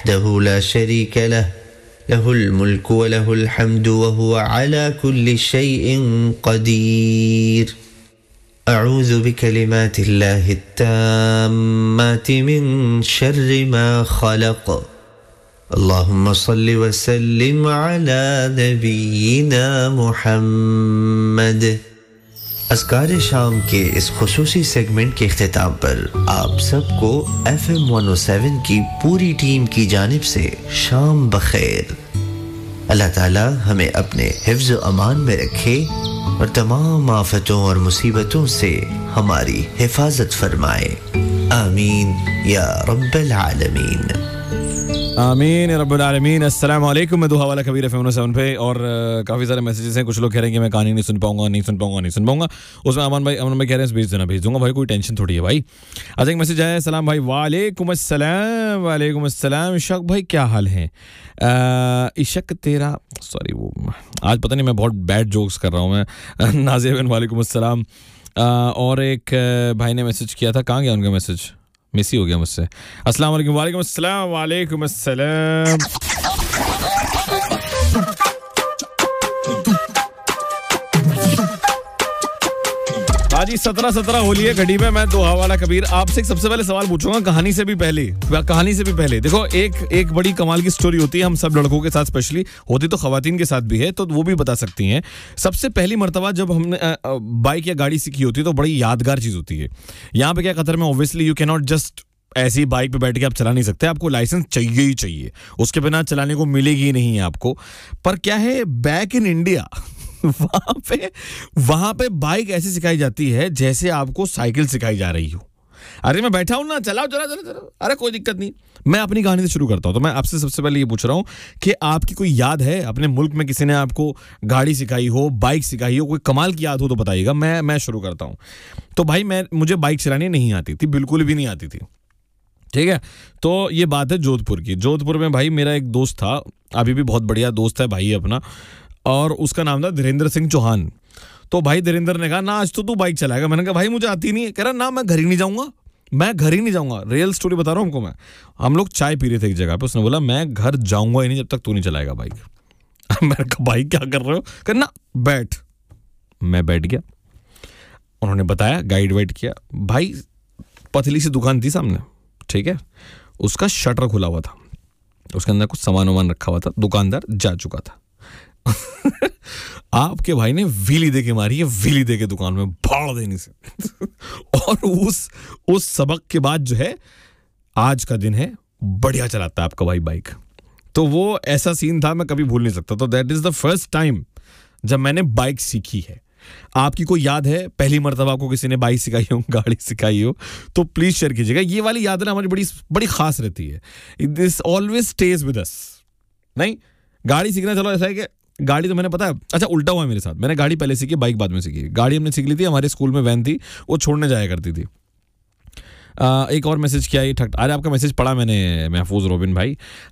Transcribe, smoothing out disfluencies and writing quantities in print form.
वहदहु ला शरीक लह लहुल मुल्कु व लहुल हम्दु व हुवा अला कुल्लि शैइन क़दीर। अऊज़ु बिकलिमातिल्लाहि त्ताम्माति मिन शर्रि मा खलक़। अल्लाहुम्मा सल्लि व सल्लिम अला नबीना मुहम्मद। अस्कार शाम के इस खुसूसी सेगमेंट के इख्तिताम पर आप सबको FM 107 की पूरी टीम की जानिब से शाम बखैर। अल्लाह ताला हमें अपने हिफ्ज़ व अमान में रखे और तमाम आफतों और मुसीबतों से हमारी हिफाजत फरमाए। आमीन या रब्बल आलमीन। आमीन रब्बुल आलमीन। अस्सलाम वालेकुम। मैं दुहा वाला कबीर FM 107 पे और काफ़ी सारे मैसेजेस हैं। कुछ लोग कह रहे हैं कि मैं कहानी नहीं सुन पाऊंगा। उसमें अमन भाई कह रहे हैं भेज दूंगा भाई, कोई टेंशन थोड़ी है भाई। आज एक मैसेज आया है। सलाम भाई। वालेकुम अस्सलाम। इशक भाई क्या हाल है? इशक तेरा सॉरी वो आज पता नहीं, मैं बहुत बैड जोक्स कर रहा हूँ मैं। नाज़िर वालेकुम अस्सलाम। और एक भाई ने मैसेज किया था, कहाँ गया उनका मैसेज? मिस ही हो गया मुझसे। अस्सलाम वालेकुम। वालेकुम अस्सलाम। आज 17 होली है घड़ी में। मैं दुहा वाला कबीर आपसे एक सबसे पहले सवाल पूछूंगा कहानी से भी पहले। देखो एक बड़ी कमाल की स्टोरी होती है, हम सब लड़कों के साथ स्पेशली होती, तो खवातीन के साथ भी है, तो वो भी बता सकती हैं। सबसे पहली मर्तबा जब हमने बाइक या गाड़ी सीखी होती है तो बड़ी यादगार चीज होती है। यहाँ पे क्या कतर में obviously you can not just ऐसी बाइक पे बैठ के आप चला नहीं सकते, आपको लाइसेंस चाहिए ही चाहिए, उसके बिना चलाने को मिलेगी ही नहीं है आपको। पर क्या है, बैक इन इंडिया वहां पे बाइक ऐसी सिखाई जाती है जैसे आपको साइकिल सिखाई जा रही हो। अरे मैं बैठा हूं ना, चलाओ। अरे कोई दिक्कत नहीं। मैं अपनी कहानी से शुरू करता हूं। तो मैं आपसे सबसे पहले ये पूछ रहा हूं कि आपकी कोई याद है अपने मुल्क में किसी ने आपको गाड़ी सिखाई हो, बाइक सिखाई हो, कोई कमाल की याद हो तो बताइएगा। मैं शुरू करता हूं। तो भाई मुझे बाइक चलानी नहीं आती थी, बिल्कुल भी नहीं आती थी, ठीक है। तो ये बात है जोधपुर की। जोधपुर में भाई मेरा एक दोस्त था, अभी भी बहुत बढ़िया दोस्त है भाई अपना, और उसका नाम था धीरेन्द्र सिंह चौहान। तो भाई धीरेन्द्र ने कहा ना आज तो तू बाइक चलाएगा। मैंने कहा भाई मुझे आती नहीं है। कह रहा ना मैं घर ही नहीं जाऊंगा। रियल स्टोरी बता रहा हूँ हमको मैं। हम लोग चाय पी रहे थे एक जगह पे, उसने बोला मैं घर जाऊंगा ही नहीं जब तक तू नहीं चलाएगा बाइक। मैंने कहा भाई क्या कर रहे हो? कहना बैठ। मैं बैठ गया, उन्होंने बताया, गाइड वाइड किया। भाई पतली सी दुकान थी सामने, ठीक है, उसका शटर खुला हुआ था, उसके अंदर कुछ सामान रखा हुआ था, दुकानदार जा चुका था। आपके भाई ने व्हीली दे के मारी है, व्हीली दे के दुकान में भाड़ देने से। और उस सबक के बाद जो है आज का दिन है, बढ़िया चलाता है आपका भाई बाइक। तो वो ऐसा सीन था, मैं कभी भूल नहीं सकता। तो that is the first time जब मैंने बाइक सीखी है। आपकी कोई याद है पहली मर्तबा आपको किसी ने बाइक सिखाई हो, गाड़ी सिखाई हो, तो प्लीज शेयर कीजिएगा। ये वाली याद ना हमारी बड़ी खास रहती है। This always stage with us. नहीं, गाड़ी सीखना, चलो ऐसा है कि गाड़ी तो मैंने पता है, अच्छा उल्टा हुआ है मेरे साथ। मैंने गाड़ी पहले सीखी, बाइक बाद में सीखी। गाड़ी हमने सीख ली थी, हमारे स्कूल में वैन थी, वो छोड़ने जाया करती थी। एक और मैसेज किया, ये अरे आपका मैसेज पढ़ा मैंने, महफूज रोबिन भाई।